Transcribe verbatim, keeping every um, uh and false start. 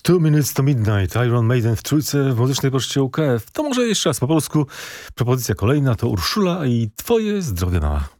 Two Minutes to Midnight, Iron Maiden w trójce w muzycznej poczcie U K F. To może jeszcze raz po polsku. Propozycja kolejna to Urszula i Twoje zdrowie mała.